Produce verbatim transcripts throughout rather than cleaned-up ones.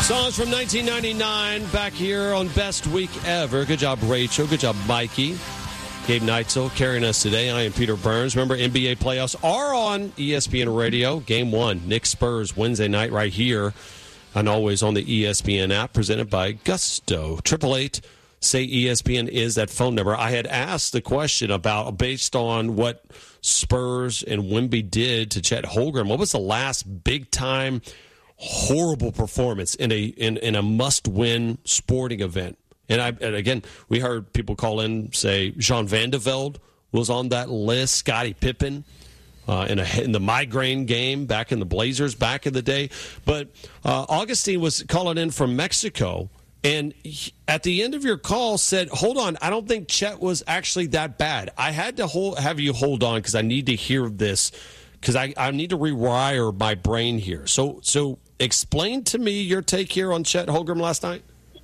Songs from nineteen ninety-nine back here on Best Week Ever. Good job, Rachel. Good job, Mikey. Gabe Neitzel carrying us today. I am Peter Burns. Remember, N B A playoffs are on E S P N Radio. Game one, Knicks Spurs, Wednesday night right here. And always on the E S P N app, presented by Gusto. Triple eight, say E S P N is that phone number. I had asked the question about, based on what Spurs and Wemby did to Chet Holmgren, what was the last big-time horrible performance in a in, in a must-win sporting event? And, I, and again, we heard people call in, say, Jean Van de Velde was on that list, Scottie Pippen uh, in, a, in the migraine game back in the Blazers back in the day. But uh, Augustine was calling in from Mexico, and he, at the end of your call said, hold on, I don't think Chet was actually that bad. I had to hold, have you hold on because I need to hear this, because I, I need to rewire my brain here. So, so explain to me your take here on Chet Holmgren last night.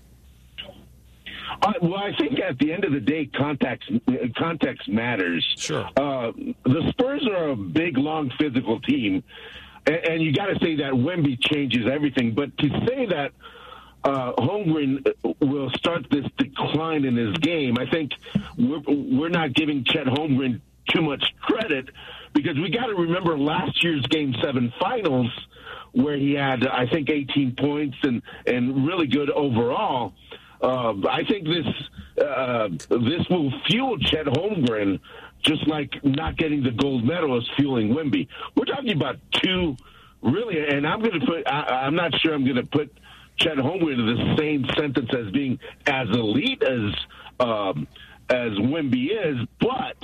Uh, well, I think at the end of the day, context context matters. Sure. Uh, the Spurs are a big, long, physical team, and, and you got to say that Wemby changes everything. But to say that uh, Holmgren will start this decline in his game, I think we're, we're not giving Chet Holmgren too much credit, because we got to remember last year's Game Seven Finals, where he had, I think, eighteen points and and really good overall. Uh, I think this uh, this will fuel Chet Holmgren, just like not getting the gold medal is fueling Wemby. We're talking about two really, and I'm going to put. I, I'm not sure I'm going to put Chet Holmgren in the same sentence as being as elite as um, as Wemby is, but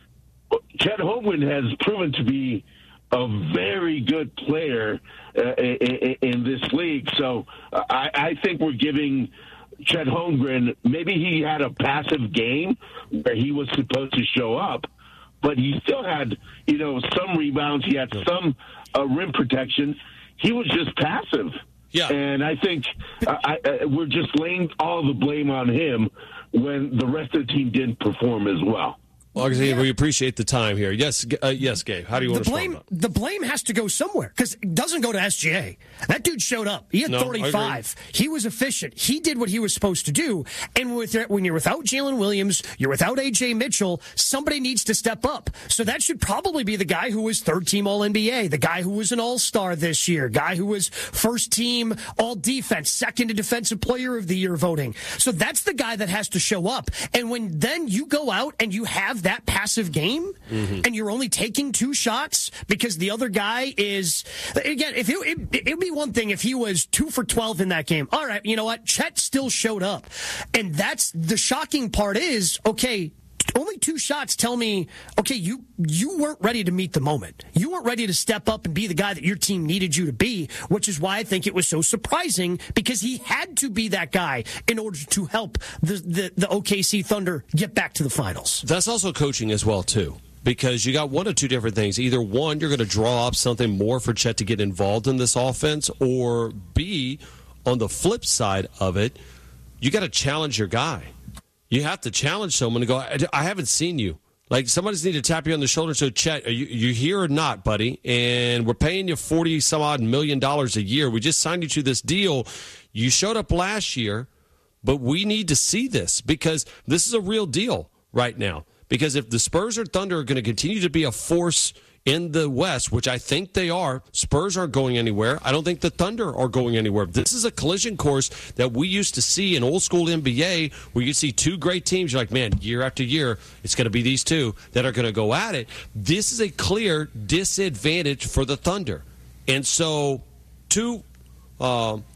Chet Holmgren has proven to be a very good player uh, in, in this league. So uh, I, I think we're giving Chet Holmgren, maybe he had a passive game where he was supposed to show up, but he still had, you know, some rebounds. He had some uh, rim protection. He was just passive. Yeah. And I think uh, I, uh, we're just laying all the blame on him when the rest of the team didn't perform as well. Well, yeah. We appreciate the time here. Yes, uh, yes, Gabe. How do you want the to blame? The blame has to go somewhere, because it doesn't go to S G A. That dude showed up. He had no, thirty-five. He was efficient. He did what he was supposed to do. And with when you're without Jalen Williams, you're without A J Mitchell, somebody needs to step up. So that should probably be the guy who was third-team All N B A, the guy who was an All-Star this year, guy who was first-team All-Defense, second to Defensive Player of the Year voting. So that's the guy that has to show up. And when then you go out and you have that passive game, mm-hmm. and you're only taking two shots because the other guy is, again, if it, it, it'd be one thing if he was two for twelve in that game. All right, you know what? Chet still showed up. And that's the shocking part is, okay, only two shots tell me, okay, you you weren't ready to meet the moment. You weren't ready to step up and be the guy that your team needed you to be, which is why I think it was so surprising, because he had to be that guy in order to help the, the, the O K C Thunder get back to the finals. That's also coaching as well, too. Because you got one of two different things. Either one, you're going to draw up something more for Chet to get involved in this offense, or B, on the flip side of it, you got to challenge your guy. You have to challenge someone to go, I haven't seen you. Like, somebody's need to tap you on the shoulder and say, Chet, are you, you here or not, buddy? And we're paying you forty some odd million dollars a year. We just signed you to this deal. You showed up last year, but we need to see this, because this is a real deal right now. Because if the Spurs or Thunder are going to continue to be a force in the West, which I think they are, Spurs aren't going anywhere. I don't think the Thunder are going anywhere. This is a collision course that we used to see in old school N B A, where you see two great teams. You're like, man, year after year, it's going to be these two that are going to go at it. This is a clear disadvantage for the Thunder. And so, to uh, uh,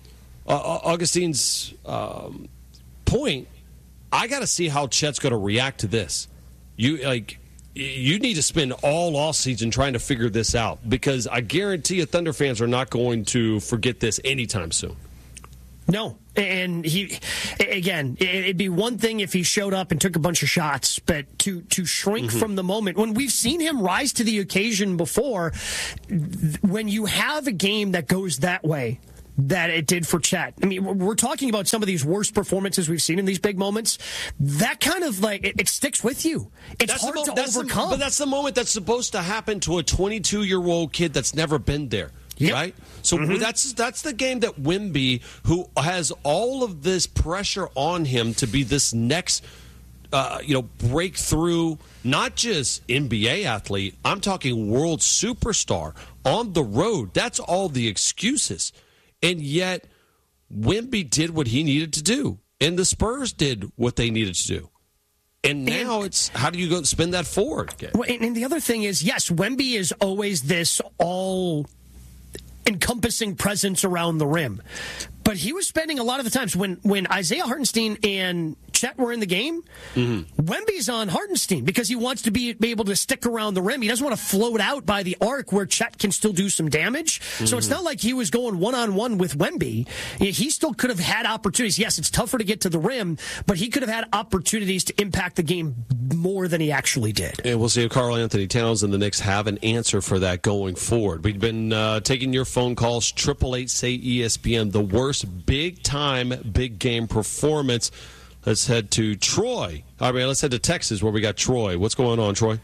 Augustine's um, point, I got to see how Chet's going to react to this. You like, you need to spend all offseason trying to figure this out, because I guarantee you Thunder fans are not going to forget this anytime soon. No. And he, again, it'd be one thing if he showed up and took a bunch of shots, but to, to shrink mm-hmm. from the moment, when we've seen him rise to the occasion before, when you have a game that goes that way, that it did for Chet. I mean, we're talking about some of these worst performances we've seen in these big moments. That kind of, like, it, it sticks with you. It's that's hard mo- to that's overcome. The, but that's the moment that's supposed to happen to a twenty-two-year-old kid that's never been there. Yep. Right? So mm-hmm. that's that's the game that Wemby, who has all of this pressure on him to be this next uh, you know, breakthrough, not just N B A athlete, I'm talking world superstar on the road. That's all the excuses. And yet Wemby did what he needed to do, and the Spurs did what they needed to do. And now and, it's, how do you go spin that forward? Well, and, and the other thing is, yes, Wemby is always this all encompassing presence around the rim. But he was spending a lot of the times when, when Isaiah Hartenstein and Chet were in the game, mm-hmm. Wemby's on Hartenstein because he wants to be, be able to stick around the rim. He doesn't want to float out by the arc where Chet can still do some damage. Mm-hmm. So it's not like he was going one-on-one with Wemby. He still could have had opportunities. Yes, it's tougher to get to the rim, but he could have had opportunities to impact the game more than he actually did. And we'll see if Karl Anthony Towns and the Knicks have an answer for that going forward. We've been uh, taking your phone calls, triple eight say E S P N, the worst big-time, big-game performance. Let's head to Troy. All right, let's head to Texas where we got Troy. What's going on, Troy?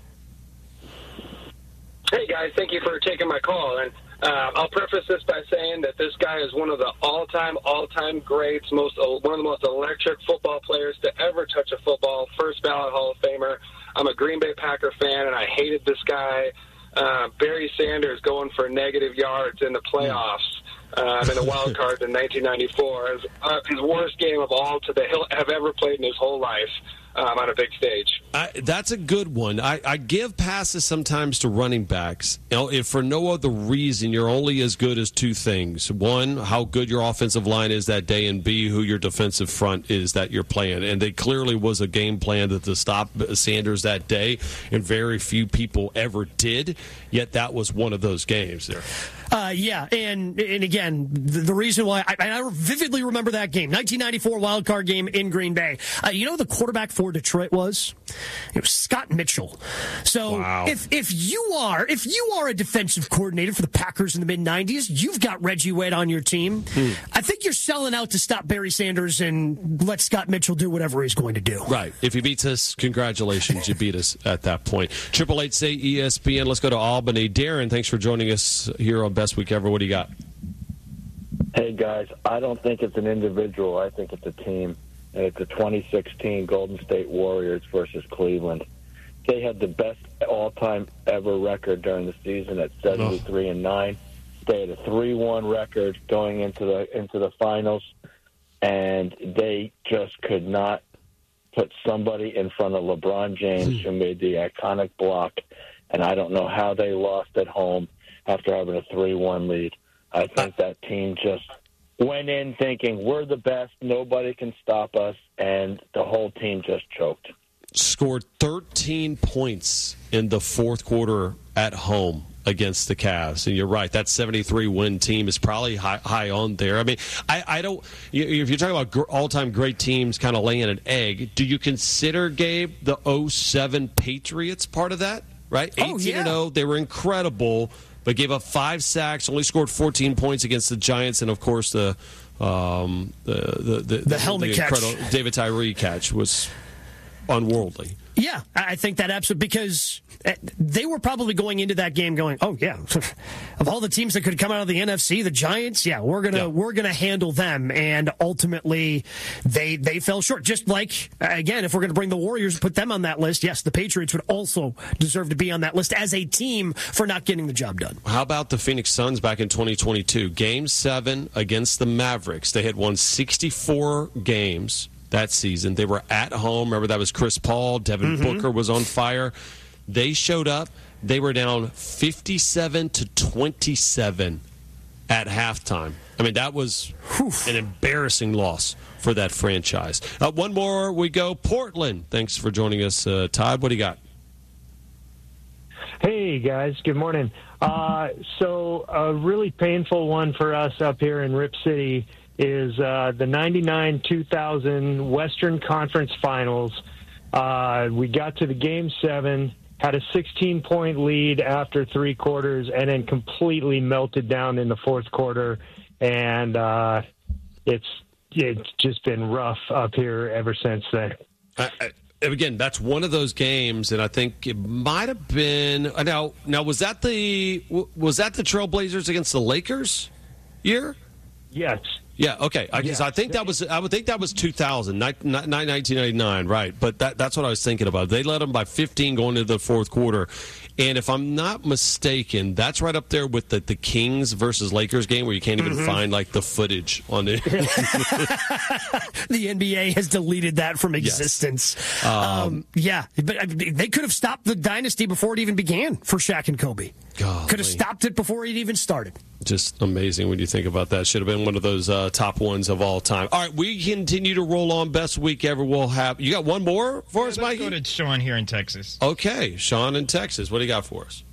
Hey, guys. Thank you for taking my call. And uh, I'll preface this by saying that this guy is one of the all-time, all-time greats, most one of the most electric football players to ever touch a football, first ballot Hall of Famer. I'm a Green Bay Packer fan, and I hated this guy. Uh, Barry Sanders going for negative yards in the playoffs. Um, in the wild card in nineteen ninety-four. His, uh, his worst game of all to the he'll have ever played in his whole life um, on a big stage. I, that's a good one. I, I give passes sometimes to running backs. You know, if for no other reason, you're only as good as two things. One, how good your offensive line is that day, and B, who your defensive front is that you're playing. And it clearly was a game plan that to stop Sanders that day, and very few people ever did. Yet that was one of those games there. Uh, yeah, and and again, the, the reason why I, I vividly remember that game, nineteen ninety-four wild card game in Green Bay. Uh, you know who the quarterback for Detroit was? It was Scott Mitchell. So wow. if if you are if you are a defensive coordinator for the Packers in the mid nineties, you've got Reggie White on your team. Hmm. I think you're selling out to stop Barry Sanders and let Scott Mitchell do whatever he's going to do. Right. If he beats us, congratulations, you beat us at that point. Triple eight say E S P N. Let's go to Albany. Darren, thanks for joining us here on Best Week Ever. What do you got? Hey, guys, I don't think it's an individual. I think it's a team. And it's the twenty sixteen Golden State Warriors versus Cleveland. They had the best all-time ever record during the season at seventy-three and nine. They had a three one record going into the into the finals, and they just could not put somebody in front of LeBron James who made the iconic block. And I don't know how they lost at home after having a three one lead. I think that team just went in thinking, we're the best, nobody can stop us, and the whole team just choked. Scored thirteen points in the fourth quarter at home against the Cavs. And you're right, that seventy-three win team is probably high, high on there. I mean, I, I don't, if you're talking about all-time great teams kind of laying an egg, do you consider, Gabe, the oh seven Patriots part of that? Right? Oh, eighteen and yeah. oh, they were incredible, but gave up five sacks, only scored fourteen points against the Giants, and of course the um, the the, the, the helmet the catch, David Tyree catch was unworldly. Yeah, I think that absolutely, because they were probably going into that game going, oh yeah, of all the teams that could come out of the N F C, the Giants, yeah, we're gonna yeah. we're gonna handle them, and ultimately they they fell short. Just like, again, if we're gonna bring the Warriors and put them on that list, yes, the Patriots would also deserve to be on that list as a team for not getting the job done. How about the Phoenix Suns back in twenty twenty-two? Game seven against the Mavericks. They had won sixty-four games that season. They were at home. Remember, that was Chris Paul. Devin mm-hmm. Booker was on fire. They showed up. They were down fifty-seven to twenty-seven at halftime. I mean, that was Whew. an embarrassing loss for that franchise. Uh, one more we go. Portland. Thanks for joining us, uh, Todd. What do you got? Hey, guys. Good morning. Uh, so a really painful one for us up here in Rip City is uh, the ninety-nine two thousand Western Conference Finals. Uh, we got to the Game seven, had a sixteen-point lead after three quarters, and then completely melted down in the fourth quarter. And uh, it's it's just been rough up here ever since then. I, I, again, that's one of those games, and I think it might have been now. Now, was that the was that the Trailblazers against the Lakers year? Yes. Yeah. Okay. Because yeah. I think that was I would think that was two thousand, nineteen ninety-nine, right? But that, that's what I was thinking about. They led them by fifteen going into the fourth quarter, and if I'm not mistaken, that's right up there with the, the Kings versus Lakers game where you can't even mm-hmm. find like the footage on it. The N B A has deleted that from existence. Yes. Um, um, yeah, but they could have stopped the dynasty before it even began for Shaq and Kobe. Golly. Could have stopped it before it even started. Just amazing when you think about that. Should have been one of those uh, top ones of all time. All right, we continue to roll on. Best week ever we'll have. You got one more for yeah, us, Mike? Let's go to Sean here in Texas. Okay, Sean in Texas. What do you got for us?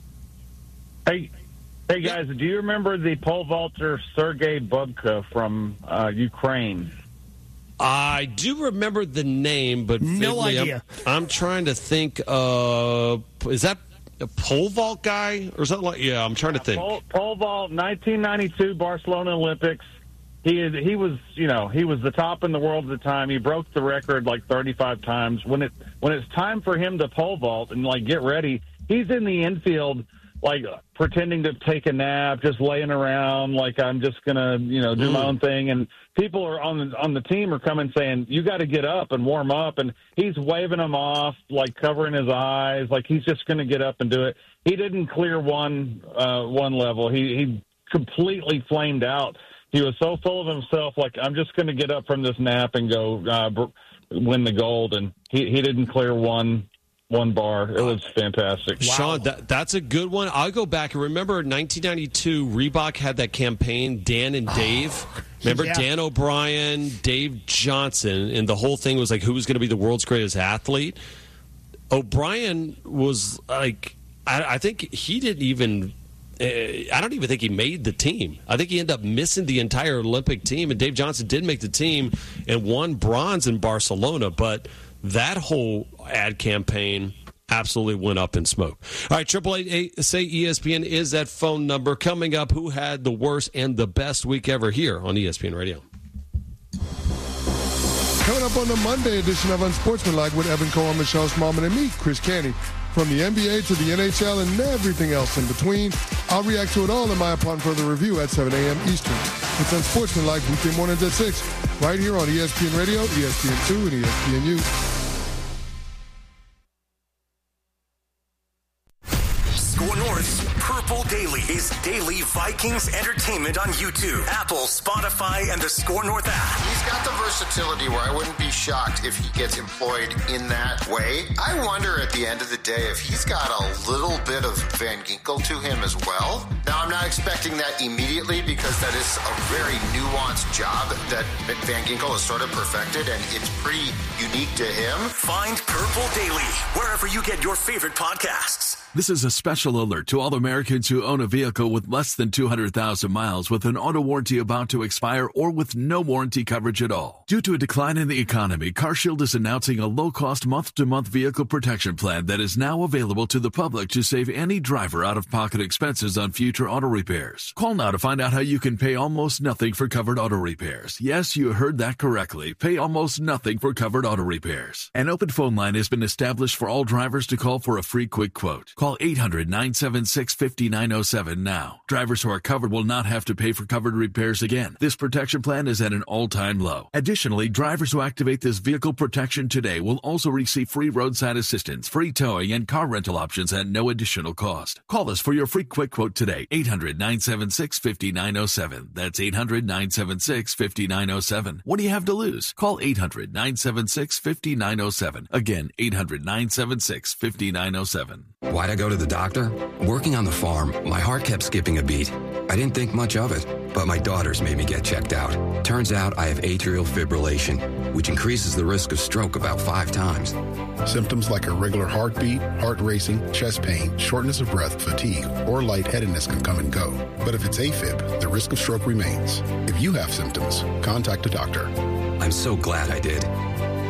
Hey, hey guys, do you remember the pole vaulter Sergei Bubka from uh, Ukraine? I do remember the name, but no vaguely, idea. I'm, I'm trying to think. Uh, is that a pole vault guy or something like? Yeah, I'm trying to think. Pole, pole vault, nineteen ninety-two Barcelona Olympics. He is, he was, you know, he was the top in the world at the time. He broke the record like thirty-five times. When it when it's time for him to pole vault and like get ready, he's in the infield like pretending to take a nap, just laying around like I'm just gonna, you know, do mm. my own thing. And people are on the on the team are coming saying, "You got to get up and warm up." And he's waving them off, like covering his eyes, like he's just going to get up and do it. He didn't clear one uh, one level. He he completely flamed out. He was so full of himself, like I'm just going to get up from this nap and go uh, win the gold. And he he didn't clear one. One bar. It was fantastic. Wow. Sean, that, that's a good one. I'll go back and remember nineteen ninety-two, Reebok had that campaign, Dan and Dave. Oh, remember yeah. Dan O'Brien, Dave Johnson, and the whole thing was like who was going to be the world's greatest athlete. O'Brien was like, I, I think he didn't even, uh, I don't even think he made the team. I think he ended up missing the entire Olympic team, and Dave Johnson did make the team and won bronze in Barcelona, but that whole ad campaign absolutely went up in smoke. All right, triple eight eight say E S P N is that phone number. Coming up, who had the worst and the best week ever here on E S P N Radio? Coming up on the Monday edition of Unsportsmanlike with Evan Cohen, Michelle Smallman, and me, Chris Canty. From the N B A to the N H L and everything else in between, I'll react to it all in my Upon Further Review at seven a.m. Eastern. It's Unsportsmanlike weekday mornings at six, right here on E S P N Radio, E S P N two, and E S P N U. Score North's Purple Daily is daily Vikings entertainment on YouTube, Apple, Spotify, and the Score North app. He's got the versatility where I wouldn't be shocked if he gets employed in that way. I wonder at the end of the day if he's got a little bit of Van Ginkel to him as well. Now, I'm not expecting that immediately because that is a very nuanced job that Van Ginkel has sort of perfected, and it's pretty unique to him. Find Purple Daily wherever you get your favorite podcasts. This is a special alert to all Americans who own a vehicle with less than two hundred thousand miles with an auto warranty about to expire or with no warranty coverage at all. Due to a decline in the economy, CarShield is announcing a low-cost month-to-month vehicle protection plan that is now available to the public to save any driver out-of-pocket expenses on future auto repairs. Call now to find out how you can pay almost nothing for covered auto repairs. Yes, you heard that correctly. Pay almost nothing for covered auto repairs. An open phone line has been established for all drivers to call for a free quick quote. Call eight hundred, nine seven six, five nine zero seven now. Drivers who are covered will not have to pay for covered repairs again. This protection plan is at an all-time low. Additionally, drivers who activate this vehicle protection today will also receive free roadside assistance, free towing, and car rental options at no additional cost. Call us for your free quick quote today. eight hundred, nine seven six, five nine zero seven. That's eight hundred, nine seven six, five nine zero seven. What do you have to lose? Call eight hundred, nine seven six, five nine zero seven. Again, eight hundred, nine seven six, five nine zero seven. Why'd I go to the doctor? Working on the farm, my heart kept skipping a beat. I didn't think much of it, but my daughters made me get checked out. Turns out I have atrial fibrillation, which increases the risk of stroke about five times. Symptoms like irregular heartbeat, heart racing, chest pain, shortness of breath, fatigue, or lightheadedness can come and go. But if it's AFib, the risk of stroke remains. If you have symptoms, contact a doctor. I'm so glad I did.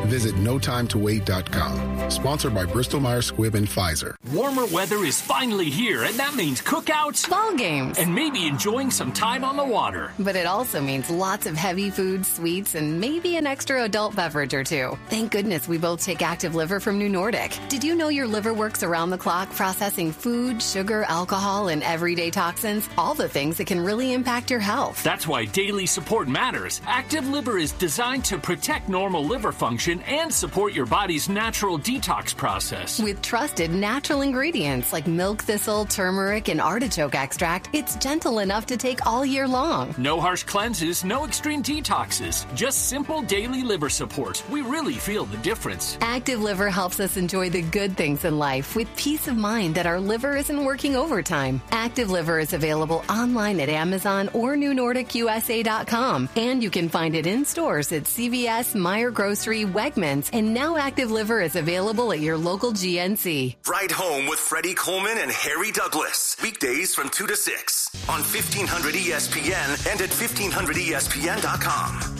Visit no time to wait dot com. Sponsored by Bristol-Myers Squibb and Pfizer. Warmer weather is finally here, and that means cookouts, ball games, and maybe enjoying some time on the water. But it also means lots of heavy foods, sweets, and maybe an extra adult beverage or two. Thank goodness we both take Active Liver from New Nordic. Did you know your liver works around the clock processing food, sugar, alcohol, and everyday toxins? All the things that can really impact your health. That's why daily support matters. Active Liver is designed to protect normal liver function and support your body's natural detox process. With trusted natural ingredients like milk thistle, turmeric, and artichoke extract, it's gentle enough to take all year long. No harsh cleanses, no extreme detoxes, just simple daily liver support. We really feel the difference. Active Liver helps us enjoy the good things in life with peace of mind that our liver isn't working overtime. Active Liver is available online at Amazon or new nordic u s a dot com, and you can find it in stores at C V S, Meijer Grocery, Wegmans, and now Active Liver is available at your local G N C. Ride Home with Freddie Coleman and Harry Douglas. Weekdays from two to six on fifteen hundred E S P N and at fifteen hundred E S P N dot com.